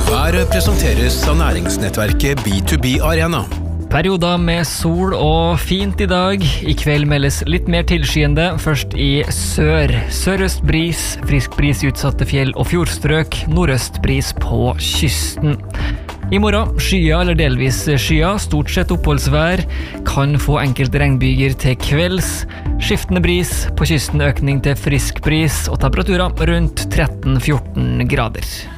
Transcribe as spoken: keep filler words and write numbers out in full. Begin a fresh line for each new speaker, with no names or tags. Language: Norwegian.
Været presenteres av næringsnettverket B to B Arena.
Perioder med sol og fint i dag. I kveld meldes litt mer tilskyende, først i sør. Sørøst bris, frisk bris i utsatte fjell og fjordstrøk, nordøst bris på kysten. I morgen skyer eller delvis skyer, stort sett oppholdsvær, kan få enkelte regnbyger til kvelds. Skiftende bris, på kysten økning til frisk bris og temperaturer rundt tretten til fjorten grader.